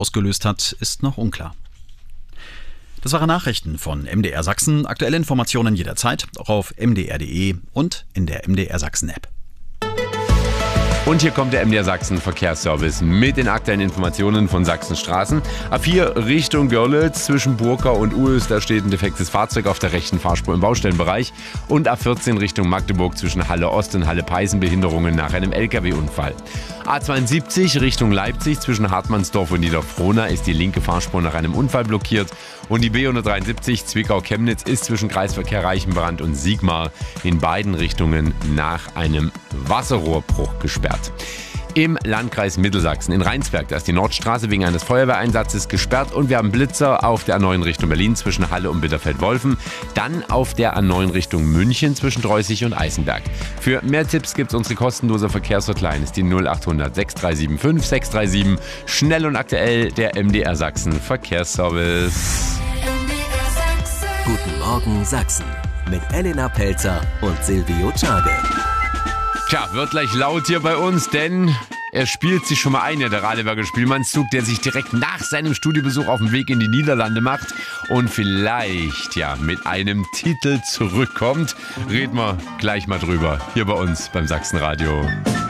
ausgelöst hat, ist noch unklar. Das waren Nachrichten von MDR Sachsen. Aktuelle Informationen jederzeit auch auf mdr.de und in der MDR Sachsen App. Und hier kommt der MDR Sachsen Verkehrsservice mit den aktuellen Informationen von Sachsens Straßen. A4 Richtung Görlitz zwischen Burkau und Uels, da steht ein defektes Fahrzeug auf der rechten Fahrspur im Baustellenbereich. Und A14 Richtung Magdeburg zwischen Halle Ost und Halle Peißen Behinderungen nach einem LKW-Unfall. A72 Richtung Leipzig zwischen Hartmannsdorf und Niederfrohna ist die linke Fahrspur nach einem Unfall blockiert. Und die B173 Zwickau-Chemnitz ist zwischen Kreisverkehr Reichenbrand und Siegmar in beiden Richtungen nach einem Wasserrohrbruch gesperrt. Im Landkreis Mittelsachsen in Rheinsberg, da ist die Nordstraße wegen eines Feuerwehreinsatzes gesperrt und wir haben Blitzer auf der A9 Richtung Berlin zwischen Halle und Bitterfeld-Wolfen, dann auf der A9 Richtung München zwischen Dreußig und Eisenberg. Für mehr Tipps gibt es unsere kostenlose Verkehrshotline, ist die 0800 6375 637. Schnell und aktuell der MDR Sachsen Verkehrsservice. Guten Morgen Sachsen mit Elena Pelzer und Silvio Czade. Tja, wird gleich laut hier bei uns, denn er spielt sich schon mal ein, der Radeberger Spielmannszug, der sich direkt nach seinem Studiobesuch auf den Weg in die Niederlande macht und vielleicht ja mit einem Titel zurückkommt. Reden wir gleich mal drüber, hier bei uns beim Sachsenradio.